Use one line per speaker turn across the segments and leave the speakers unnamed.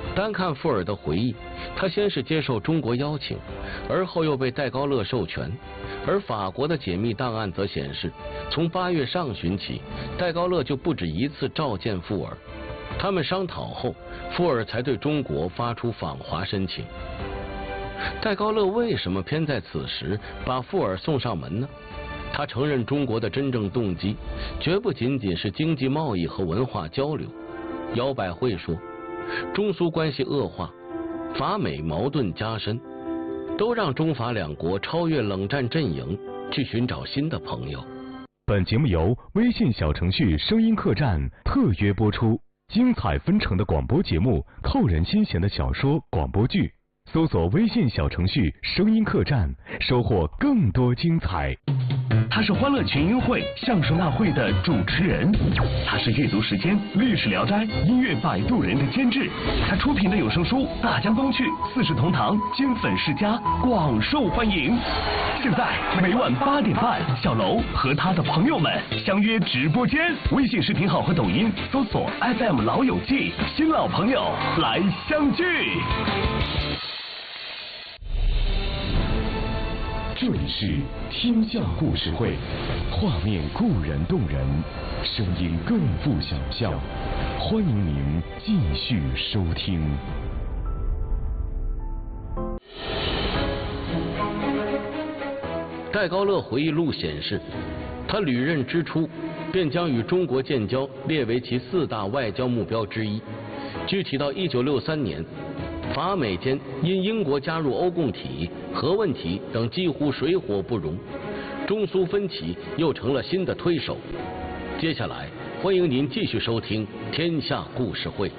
单看富尔的回忆，他先是接受中国邀请，而后又被戴高乐授权。而法国的解密档案则显示，从8月上旬起，戴高乐就不止一次召见富尔。他们商讨后，富尔才对中国发出访华申请。戴高乐为什么偏在此时把富尔送上门呢？他承认中国的真正动机绝不仅仅是经济贸易和文化交流。姚百惠说，中苏关系恶化，法美矛盾加深，都让中法两国超越冷战阵营，去寻找新的朋友。
本节目由微信小程序声音客栈特约播出，精彩纷呈的广播节目，扣人心弦的小说广播剧，搜索微信小程序声音客栈，收获更多精彩。
他是欢乐群英会相声大会的主持人，他是阅读时间历史聊斋音乐摆渡人的监制，他出品的有声书《大江东去》四世同堂金粉世家广受欢迎。现在每晚8点半，小楼和他的朋友们相约直播间，微信视频号和抖音搜索 FM 老友记，新老朋友来相聚。
这里是天下故事会，画面固然动人，声音更富想象。欢迎您继续收听。
戴高乐回忆录显示，他履任之初便将与中国建交列为其4大外交目标之一。具体到1963年，法美间因英国加入欧共体、核问题等几乎水火不容，中苏分歧又成了新的推手。接下来，欢迎您继续收听《天下故事会》。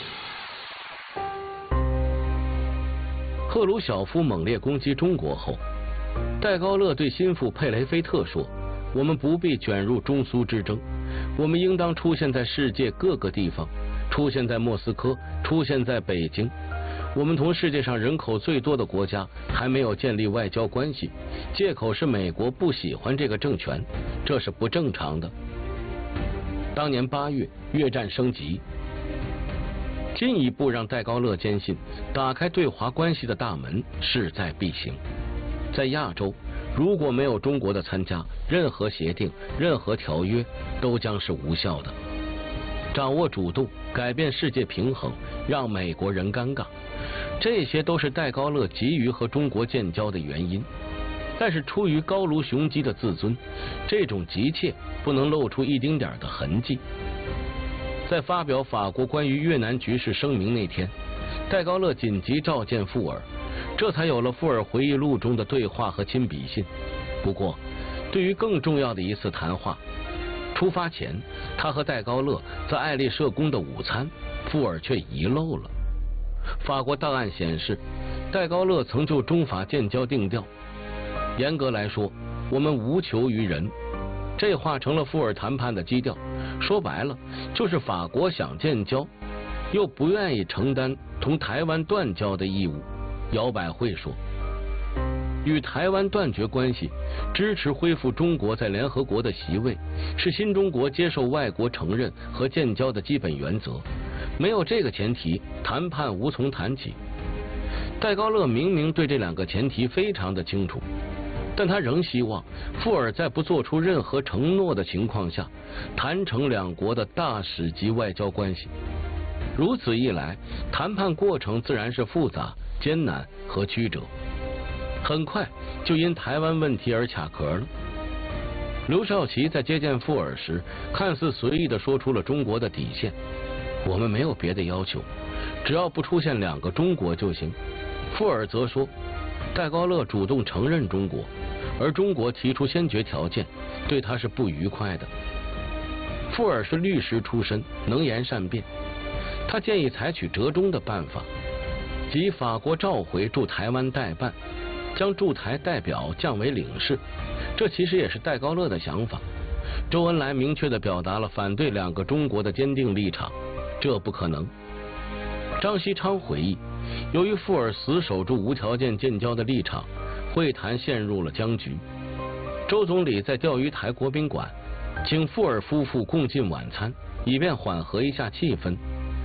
赫鲁晓夫猛烈攻击中国后，戴高乐对心腹佩雷菲特说：“我们不必卷入中苏之争，我们应当出现在世界各个地方，出现在莫斯科，出现在北京。我们同世界上人口最多的国家还没有建立外交关系，借口是美国不喜欢这个政权，这是不正常的。”当年8月，越战升级，进一步让戴高乐坚信，打开对华关系的大门势在必行。在亚洲，如果没有中国的参加，任何协定、任何条约都将是无效的。掌握主动，改变世界平衡，让美国人尴尬，这些都是戴高乐急于和中国建交的原因。但是出于高卢雄鸡的自尊，这种急切不能露出一丁点的痕迹。在发表法国关于越南局势声明那天，戴高乐紧急召见富尔，这才有了富尔回忆录中的对话和亲笔信。不过，对于更重要的一次谈话，出发前，他和戴高乐在爱丽舍宫的午餐，富尔却遗漏了。法国档案显示，戴高乐曾就中法建交定调。严格来说，我们无求于人，这话成了富尔谈判的基调。说白了，就是法国想建交，又不愿意承担同台湾断交的义务。姚百惠说，与台湾断绝关系，支持恢复中国在联合国的席位，是新中国接受外国承认和建交的基本原则。没有这个前提，谈判无从谈起。戴高乐明明对这2个前提非常的清楚，但他仍希望富尔在不做出任何承诺的情况下，谈成两国的大使级外交关系。如此一来，谈判过程自然是复杂、艰难和曲折。很快就因台湾问题而卡壳了。刘少奇在接见富尔时，看似随意地说出了中国的底线：我们没有别的要求，只要不出现2个中国就行。富尔则说，戴高乐主动承认中国，而中国提出先决条件，对他是不愉快的。富尔是律师出身，能言善辩，他建议采取折中的办法，即法国召回驻台湾代办，将驻台代表降为领事。这其实也是戴高乐的想法。周恩来明确地表达了反对2个中国的坚定立场，这不可能。张锡昌回忆，由于富尔死守住无条件建交的立场，会谈陷入了僵局。周总理在钓鱼台国宾馆请富尔夫妇共进晚餐，以便缓和一下气氛。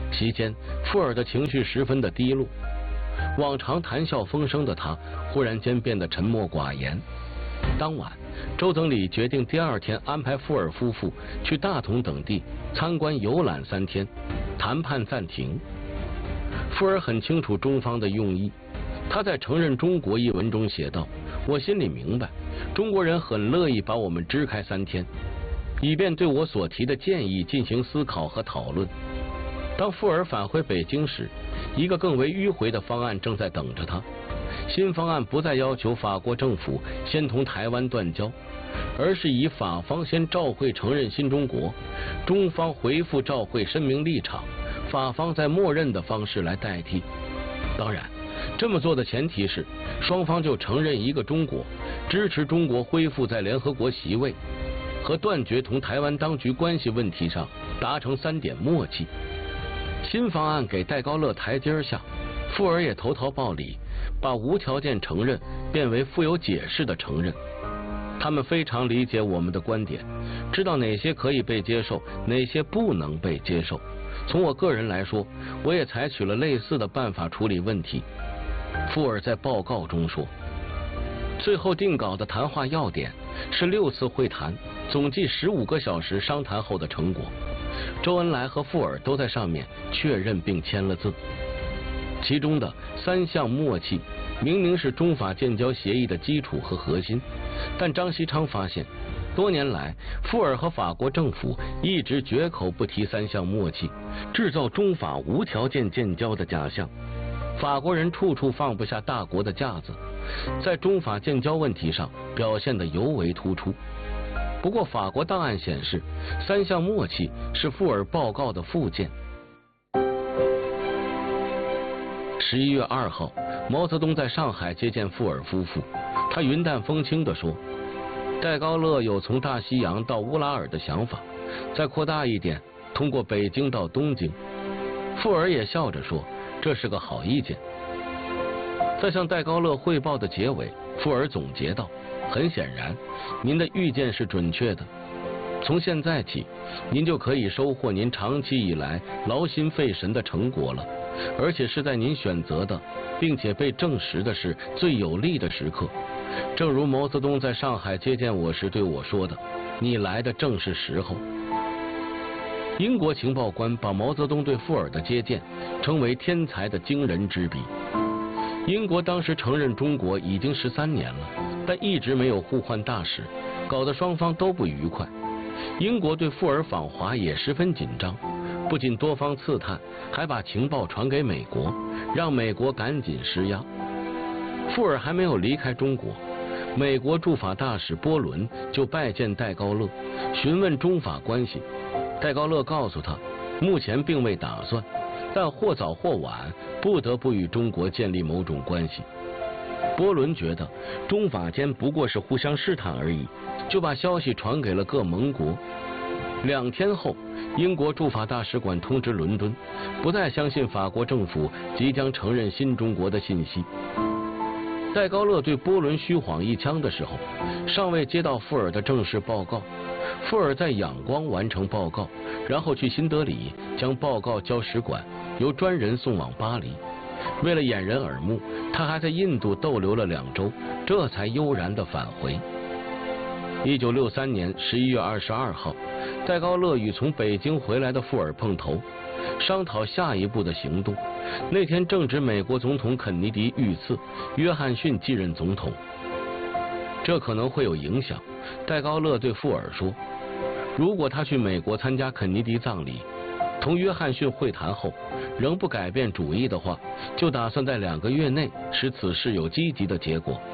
席间，富尔的情绪十分的低落。往常谈笑风生的他，忽然间变得沉默寡言。当晚，周总理决定第二天安排富尔夫妇去大同等地参观游览3天，谈判暂停。富尔很清楚中方的用意，他在《承认中国》一文中写道：“我心里明白，中国人很乐意把我们支开3天，以便对我所提的建议进行思考和讨论。”当富尔返回北京时，一个更为迂回的方案正在等着他。新方案不再要求法国政府先同台湾断交，而是以法方先照会承认新中国，中方回复照会声明立场，法方在默认的方式来代替。当然，这么做的前提是双方就承认一个中国，支持中国恢复在联合国席位，和断绝同台湾当局关系问题上达成3点默契。新方案给戴高乐台阶下，富尔也投桃报李，把无条件承认变为富有解释的承认。他们非常理解我们的观点，知道哪些可以被接受，哪些不能被接受。从我个人来说，我也采取了类似的办法处理问题。富尔在报告中说，最后定稿的谈话要点是6次会谈，总计15个小时商谈后的成果。周恩来和富尔都在上面确认并签了字。其中的3项默契明明是中法建交协议的基础和核心，但张锡昌发现，多年来富尔和法国政府一直绝口不提3项默契，制造中法无条件建交的假象。法国人处处放不下大国的架子，在中法建交问题上表现得尤为突出。不过法国档案显示，3项默契是富尔报告的附件。11月2号，毛泽东在上海接见富尔夫妇，他云淡风轻地说，戴高乐有从大西洋到乌拉尔的想法，再扩大一点，通过北京到东京。富尔也笑着说，这是个好意见。在向戴高乐汇报的结尾，富尔总结道，很显然，您的预见是准确的。从现在起，您就可以收获您长期以来劳心费神的成果了，而且是在您选择的，并且被证实的是最有利的时刻。正如毛泽东在上海接见我时对我说的，你来的正是时候。英国情报官把毛泽东对富尔的接见称为天才的惊人之笔。英国当时承认中国已经13年了，但一直没有互换大使，搞得双方都不愉快。英国对富尔访华也十分紧张，不仅多方刺探，还把情报传给美国，让美国赶紧施压。富尔还没有离开中国，美国驻法大使波伦就拜见戴高乐，询问中法关系。戴高乐告诉他，目前并未打算，但或早或晚不得不与中国建立某种关系。波伦觉得中法间不过是互相试探而已，就把消息传给了各盟国。2天后，英国驻法大使馆通知伦敦，不再相信法国政府即将承认新中国的信息。戴高乐对波伦虚晃一枪的时候，尚未接到富尔的正式报告。富尔在仰光完成报告，然后去新德里将报告交使馆，由专人送往巴黎。为了掩人耳目，他还在印度逗留了2周，这才悠然地返回。1963年11月22号，戴高乐与从北京回来的富尔碰头，商讨下一步的行动。那天正值美国总统肯尼迪遇刺，约翰逊继任总统，这可能会有影响。戴高乐对富尔说，如果他去美国参加肯尼迪葬礼，同约翰逊会谈后仍不改变主意的话，就打算在2个月内使此事有积极的结果。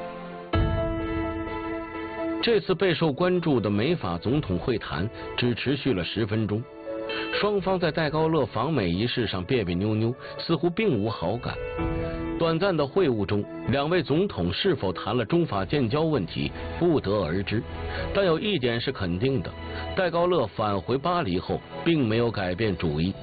这次备受关注的美法总统会谈只持续了10分钟，双方在戴高乐访美一事上别别扭扭，似乎并无好感。短暂的会晤中，2位总统是否谈了中法建交问题不得而知，但有一点是肯定的，戴高乐返回巴黎后并没有改变主意。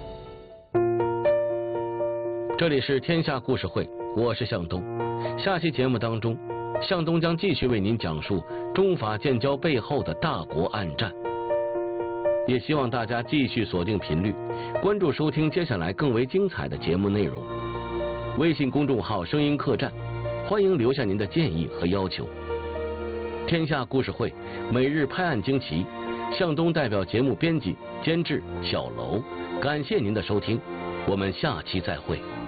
这里是天下故事会，我是向东。下期节目当中，向东将继续为您讲述中法建交背后的大国暗战。 也希望大家继续锁定频率，关注收听接下来更为精彩的节目内容。微信公众号声音客栈，欢迎留下您的建议和要求。天下故事会每日拍案惊奇，向东代表节目编辑监制小楼，感谢您的收听，我们下期再会。